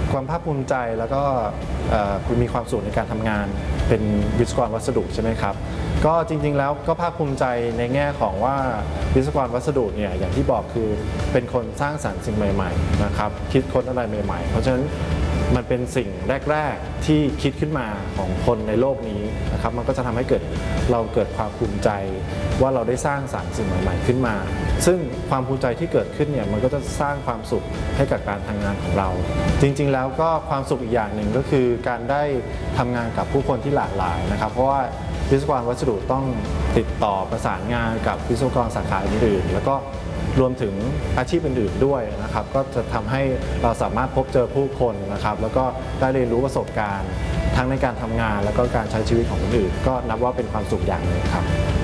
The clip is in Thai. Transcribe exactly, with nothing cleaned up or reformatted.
ความภาคภูมิใจแล้วก็มีความสุขในการทำงานเป็นวิศวกรวัสดุใช่ไหมครับก็จริงๆแล้วก็ภาคภูมิใจในแง่ของว่าวิศวกรวัสดุเนี่ยอย่างที่บอกคือเป็นคนสร้างสรรค์สิ่งใหม่ๆนะครับคิดค้นอะไรใหม่ๆเพราะฉะนั้นมันเป็นสิ่งแรกๆที่คิดขึ้นมาของคนในโลกนี้นะครับมันก็จะทำให้เกิดเราเกิดความภูมิใจว่าเราได้สร้างสรรค์สิ่งใหม่ๆขึ้นมาซึ่งความภูมิใจที่เกิดขึ้นเนี่ยมันก็จะสร้างความสุขให้กับการทำงานของเราจริงๆแล้วก็ความสุขอีกอย่างหนึ่งก็คือการได้ทำงานกับผู้คนที่หลากหลายนะครับเพราะว่าวิศวกรวัสดุต้องติดต่อประสานงานกับวิศวกรสาขาอื่นๆแล้วก็รวมถึงอาชีพอื่นๆด้วยนะครับก็จะทำให้เราสามารถพบเจอผู้คนนะครับแล้วก็ได้เรียนรู้ประสบการณ์ทั้งในการทำงานแล้วก็การใช้ชีวิตของคนอื่นก็นับว่าเป็นความสุขอย่างหนึ่งครับ